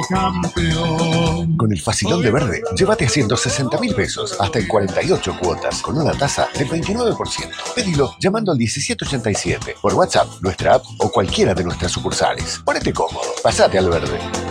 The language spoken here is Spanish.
campeón. Con el facilón de Verde, llévate a 160.000 pesos hasta en 48 cuotas con una tasa del 29%. Pedilo llamando al 1787 por WhatsApp, nuestra app o cualquiera de nuestras sucursales. Ponete cómodo, pasate al Verde.